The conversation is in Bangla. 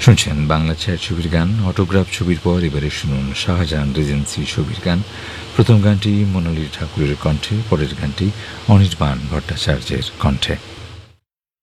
শুনছেন বাংলা ছায়াছবির গান অটোগ্রাফ ছবির পর এবারে শুনুন শাহজাহান রিজেন্সি ছবির গান। প্রথম গানটি মনালী ঠাকুরের কণ্ঠে, পরের গানটি অনির্বাণ ভট্টাচার্যের কণ্ঠে।